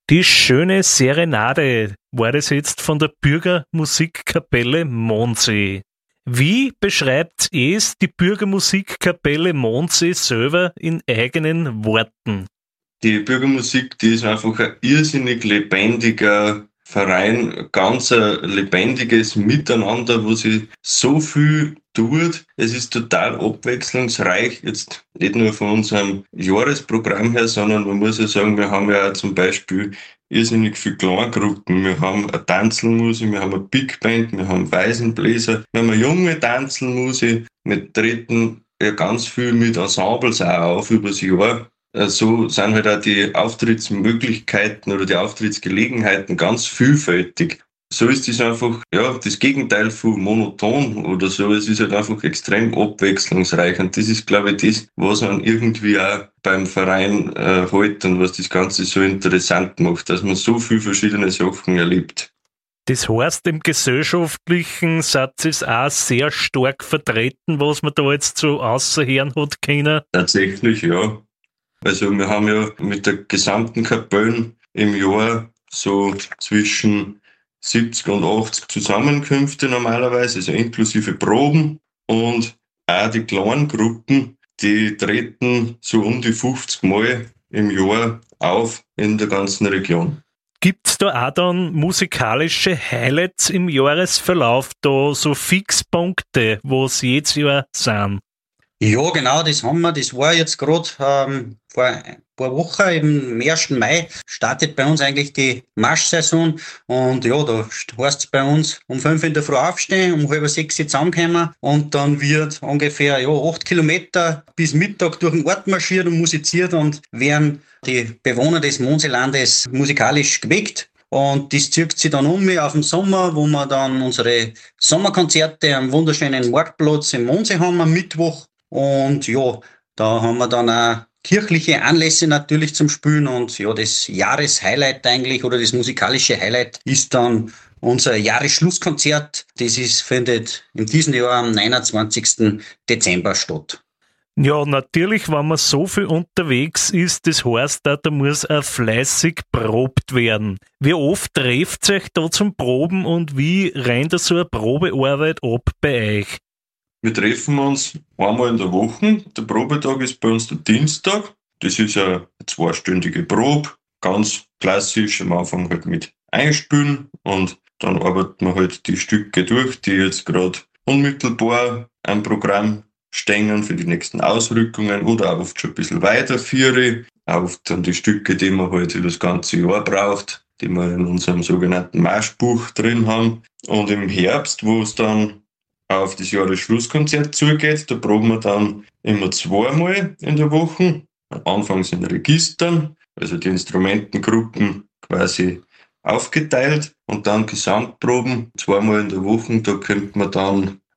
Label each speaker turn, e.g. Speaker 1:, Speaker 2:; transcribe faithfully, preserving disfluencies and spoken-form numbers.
Speaker 1: Die schöne Serenade war das jetzt von der Bürgermusikkapelle Mondsee. Wie beschreibt es die Bürgermusikkapelle Mondsee selber in eigenen Worten?
Speaker 2: Die Bürgermusik, die ist einfach ein irrsinnig lebendiger Verein, ganz ein lebendiges Miteinander, wo sie so viel tut. Es ist total abwechslungsreich, jetzt nicht nur von unserem Jahresprogramm her, sondern man muss ja sagen, wir haben ja auch zum Beispiel irrsinnig viele Kleingruppen. Wir haben eine Tanzelmusik, wir haben eine Big Band, wir haben Weisenbläser, wir haben eine junge Tanzelmusik. Wir treten ja ganz viel mit Ensembles auch auf über das Jahr. So sind halt auch die Auftrittsmöglichkeiten oder die Auftrittsgelegenheiten ganz vielfältig. So ist es einfach, ja, das Gegenteil von monoton oder so. Es ist halt einfach extrem abwechslungsreich. Und das ist, glaube ich, das, was man irgendwie auch beim Verein äh, hält und was das Ganze so interessant macht, dass man so viele verschiedene Sachen erlebt.
Speaker 1: Das heißt, im gesellschaftlichen Satz ist auch sehr stark vertreten, was man da jetzt so außerhören hat können.
Speaker 2: Tatsächlich, ja. Also wir haben ja mit der gesamten Kapelle im Jahr so zwischen siebzig und achtzig Zusammenkünfte normalerweise, also inklusive Proben. Und auch die kleinen Gruppen, die treten so um die fünfzig Mal im Jahr auf in der ganzen Region.
Speaker 1: Gibt es da auch dann musikalische Highlights im Jahresverlauf, da so Fixpunkte, was jedes Jahr sind?
Speaker 3: Ja, genau, das haben wir. Das war jetzt gerade ähm, vor ein paar Wochen, im ersten Mai, startet bei uns eigentlich die Marschsaison. Und ja, da heißt es bei uns um fünf in der Früh aufstehen, um halb sechs zusammenkommen. Und dann wird ungefähr ja, acht Kilometer bis Mittag durch den Ort marschiert und musiziert und werden die Bewohner des Mondseelandes musikalisch geweckt. Und das zieht sich dann um auf den Sommer, wo wir dann unsere Sommerkonzerte am wunderschönen Marktplatz im Mondsee haben am Mittwoch. Und ja, da haben wir dann auch kirchliche Anlässe natürlich zum Spielen und ja, das Jahreshighlight eigentlich oder das musikalische Highlight ist dann unser Jahresschlusskonzert. Das ist, findet in diesem Jahr am neunundzwanzigsten Dezember statt.
Speaker 1: Ja, natürlich, wenn man so viel unterwegs ist, das heißt, da, da muss auch fleißig probt werden. Wie oft trefft ihr euch da zum Proben und wie rennt da so eine Probearbeit ab bei euch?
Speaker 2: Wir treffen uns einmal in der Woche. Der Probetag ist bei uns der Dienstag. Das ist eine zweistündige Probe. Ganz klassisch am Anfang halt mit Einspülen und dann arbeiten wir halt die Stücke durch, die jetzt gerade unmittelbar am Programm stehen für die nächsten Ausrückungen oder auch oft schon ein bisschen weiterführen. Auch oft dann die Stücke, die man halt für das ganze Jahr braucht, die wir in unserem sogenannten Marschbuch drin haben. Und im Herbst, wo es dann auf das Jahresschlusskonzert zugeht. Da proben wir dann immer zweimal in der Woche. Anfangs in Registern, also die Instrumentengruppen quasi aufgeteilt und dann Gesamtproben zweimal in der Woche. Da kommt man dann